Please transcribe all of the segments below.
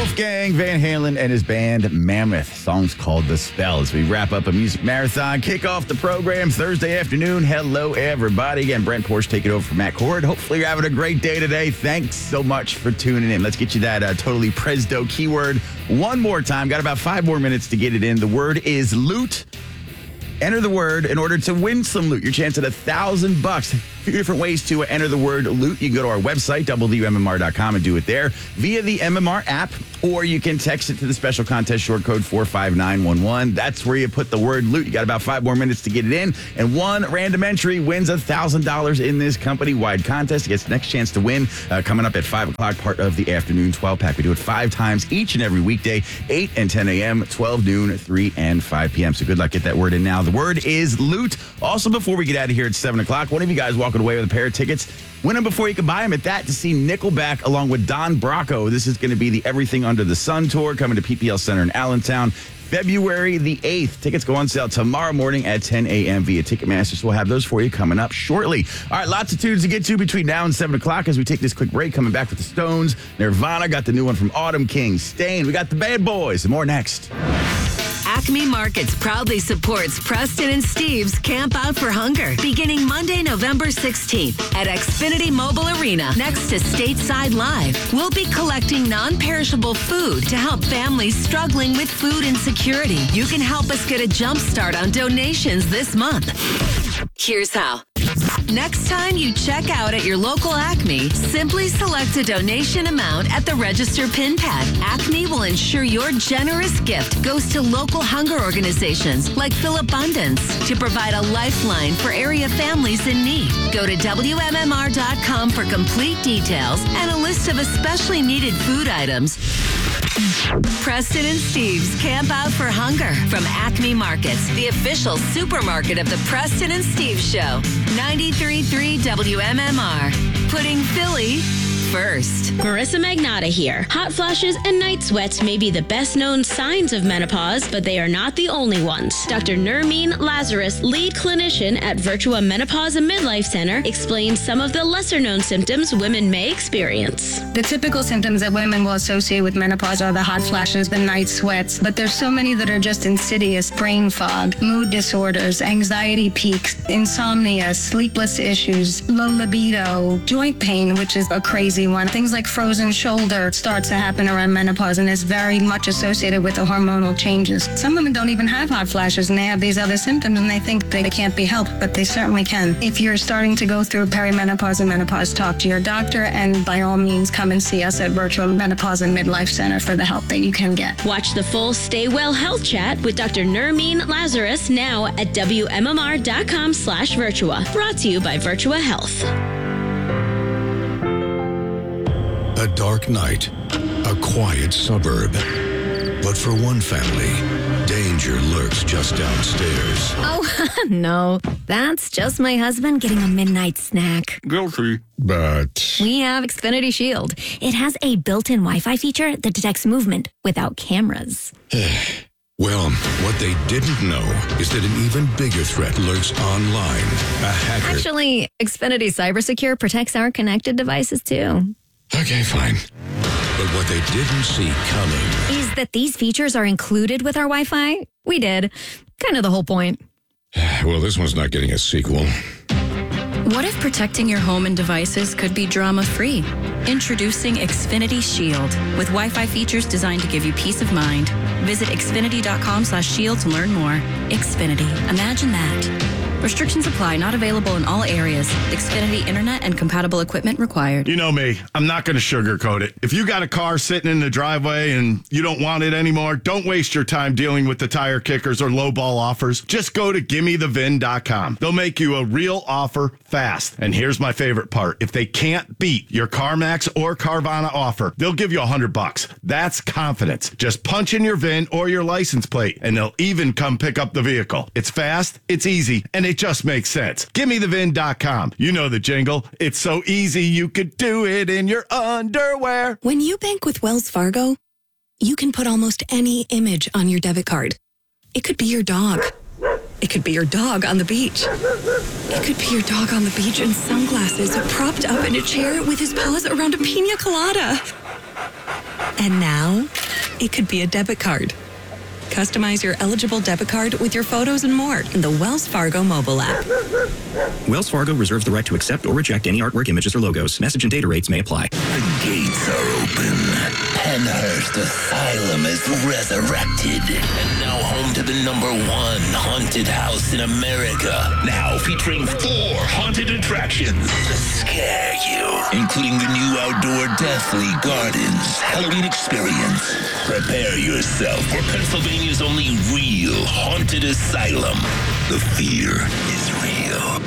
Wolfgang Van Halen and his band Mammoth. Song's called The Spell. As we wrap up a music marathon, kick off the program Thursday afternoon. Hello, everybody. Again, Brent Porsche taking over for Matt Cord. Hopefully you're having a great day today. Thanks so much for tuning in. Let's get you that totally Presdo keyword one more time. Got about 5 more minutes to get it in. The word is loot. Enter the word in order to win some loot. Your chance at $1,000. A few different ways to enter the word loot. You can go to our website, WMMR.com, and do it there via the MMR app, or you can text it to the special contest short code 45911. That's where you put the word loot. You got about 5 more minutes to get it in, and one random entry wins $1,000 in this company-wide contest. It gets the next chance to win coming up at 5 o'clock, part of the afternoon 12-pack. We do it 5 times each and every weekday, 8 and 10 a.m., 12 noon, 3 and 5 p.m. So good luck. Get that word in now. The word is loot. Also, before we get out of here at 7 o'clock, one of you guys walking away with a pair of tickets. Win them before you can buy them at that to see Nickelback along with Don Bracco. This is going to be the Everything Under the Sun tour coming to PPL Center in Allentown, February the 8th. Tickets go on sale tomorrow morning at 10 a.m. via Ticketmaster. So we'll have those for you coming up shortly. All right, lots of tunes to get to between now and 7 o'clock as we take this quick break. Coming back with the Stones, Nirvana, got the new one from Autumn King, Stain. We got the Bad Boys and more next. Acme Markets proudly supports Preston and Steve's Camp Out for Hunger beginning Monday, November 16th at Xfinity Mobile Arena next to Stateside Live. We'll be collecting non-perishable food to help families struggling with food insecurity. You can help us get a jump start on donations this month. Here's how. Next time you check out at your local Acme, simply select a donation amount at the register pin pad. Acme will ensure your generous gift goes to local hunger organizations like Philabundance to provide a lifeline for area families in need. Go to WMMR.com for complete details and a list of especially needed food items. Preston and Steve's Camp Out for Hunger from Acme Markets, the official supermarket of the Preston and Steve Show. 93.3 WMMR, putting Philly first. Marissa Magnata here. Hot flashes and night sweats may be the best known signs of menopause, but they are not the only ones. Dr. Nermeen Lazarus, lead clinician at Virtua Menopause and Midlife Center, explains some of the lesser known symptoms women may experience. The typical symptoms that women will associate with menopause are the hot flashes, the night sweats, but there's so many that are just insidious: brain fog, mood disorders, anxiety peaks, insomnia, sleepless issues, low libido, joint pain, which is a crazy one. Things like frozen shoulder starts to happen around menopause and is very much associated with the hormonal changes. Some women don't even have hot flashes and they have these other symptoms and they think they can't be helped, but they certainly can. If you're starting to go through perimenopause and menopause, talk to your doctor and by all means come and see us at Virtual Menopause and Midlife Center for the help that you can get. Watch the full Stay Well Health Chat with Dr. Nermeen Lazarus now at WMMR.com/Virtua. Brought to you by Virtua Health. A dark night, a quiet suburb. But for one family, danger lurks just downstairs. Oh, no. That's just my husband getting a midnight snack. Guilty. But We have Xfinity Shield. It has a built-in Wi-Fi feature that detects movement without cameras. well, what they didn't know is that an even bigger threat lurks online. A hacker. Actually, Xfinity CyberSecure protects our connected devices, too. Okay, fine. But what they didn't see coming Is that these features are included with our Wi-Fi? We did. Kind of the whole point. Well, this one's not getting a sequel. What if protecting your home and devices could be drama-free? Introducing Xfinity Shield with Wi-Fi features designed to give you peace of mind. Visit Xfinity.com/shield to learn more. Xfinity. Imagine that. Restrictions apply. Not available in all areas. Xfinity Internet and compatible equipment required. You know me. I'm not going to sugarcoat it. If you got a car sitting in the driveway and you don't want it anymore, don't waste your time dealing with the tire kickers or lowball offers. Just go to GimmeTheVin.com. They'll make you a real offer fast. And here's my favorite part. If they can't beat your CarMax or Carvana offer, they'll give you $100. That's confidence. Just punch in your VIN or your license plate, and they'll even come pick up the vehicle. It's fast, it's easy, and it just makes sense. GimmeTheVin.com. You know the jingle. It's so easy you could do it in your underwear. When you bank with Wells Fargo, you can put almost any image on your debit card. It could be your dog. It could be your dog on the beach. It could be your dog on the beach in sunglasses, propped up in a chair with his paws around a pina colada. And now, it could be a debit card. Customize your eligible debit card with your photos and more in the Wells Fargo mobile app. Wells Fargo reserves the right to accept or reject any artwork, images, or logos. Message and data rates may apply. The gates are open. Penhurst Asylum is resurrected and now home to the #1 haunted house in America. Now featuring 4 haunted attractions to scare you, including the new outdoor Deathly Gardens Halloween experience. Prepare yourself for Pennsylvania's only real haunted asylum. The fear is real.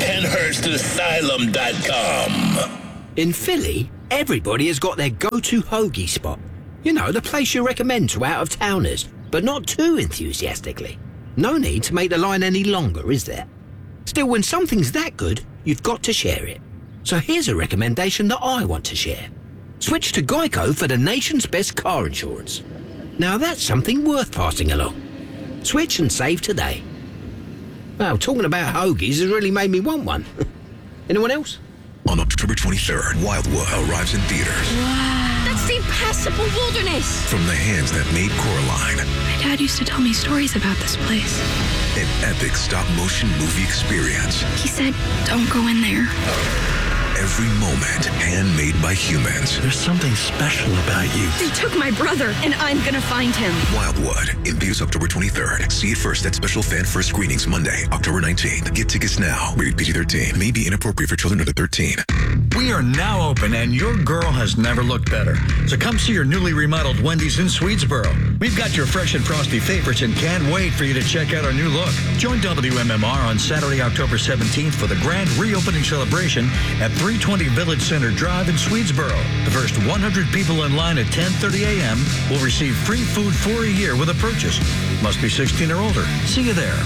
PenhurstAsylum.com. In Philly, everybody has got their go-to hoagie spot. You know, the place you recommend to out-of-towners, but not too enthusiastically. No need to make the line any longer, is there? Still, when something's that good, you've got to share it. So here's a recommendation that I want to share. Switch to Geico for the nation's best car insurance. Now that's something worth passing along. Switch and save today. Well, talking about hoagies has really made me want one. Anyone else? On October 23rd, Wildwood arrives in theaters. Wow. That's the impassable wilderness. From the hands that made Coraline. My dad used to tell me stories about this place. An epic stop-motion movie experience. He said, don't go in there. Every moment handmade by humans. There's something special about you. They took my brother, and I'm gonna find him. Wildwood, in theaters October 23rd. See it first at special fan first screenings Monday, October 19th. Get tickets now. Rated PG-13. May be inappropriate for children under 13. We are now open, and your girl has never looked better. So come see your newly remodeled Wendy's in Swedesboro. We've got your fresh and frosty favorites and can't wait for you to check out our new look. Join WMMR on Saturday, October 17th for the grand reopening celebration at 320 Village Center Drive in Swedesboro. The first 100 people in line at 10:30 a.m. will receive free food for a year with a purchase. Must be 16 or older. See you there.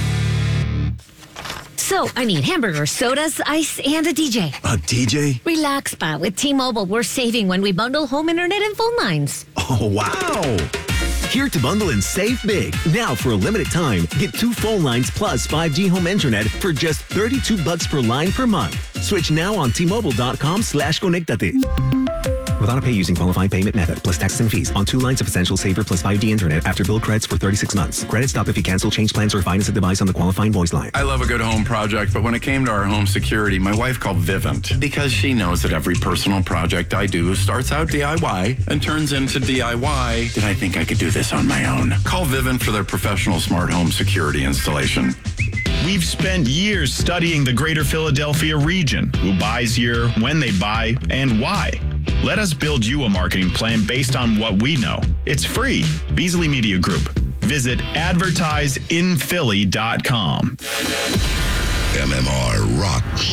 So, I need hamburgers, sodas, ice, and a DJ. A DJ? Relax, Pa. With T-Mobile, we're saving when we bundle home internet and phone lines. Oh, wow. Here to bundle and save big. Now for a limited time, get 2 phone lines plus 5G home internet for just $32 per line per month. Switch now on T-Mobile.com/conectate. With auto pay using qualifying payment method plus taxes and fees on 2 lines of Essential Saver plus 5G internet after bill credits for 36 months. Credit stop if you cancel, change plans, or finance a device on the qualifying voice line. I love a good home project, but when it came to our home security, my wife called Vivint because she knows that every personal project I do starts out DIY and turns into DIY. Did I think I could do this on my own? Call Vivint for their professional smart home security installation. We've spent years studying the greater Philadelphia region, who buys here, when they buy, and why. Let us build you a marketing plan based on what we know. It's free. Beasley Media Group. Visit advertiseinphilly.com. MMR rocks